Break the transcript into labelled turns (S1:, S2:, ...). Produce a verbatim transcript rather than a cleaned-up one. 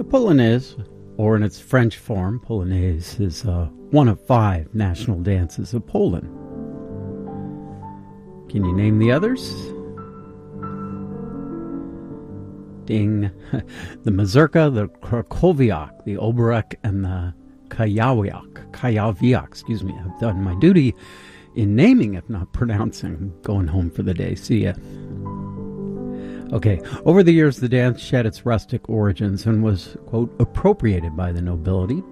S1: The Polonaise, or in its French form, Polonaise, is uh, one of five national dances of Poland. Can you name the others? Ding. The Mazurka, the Krakowiak, the Oberek, and the Kajawiak. Kajawiak, excuse me. I've done my duty in naming, if not pronouncing. I'm going home for the day. See ya. Okay, over the years, the dance shed its rustic origins and was, quote, appropriated by the nobility,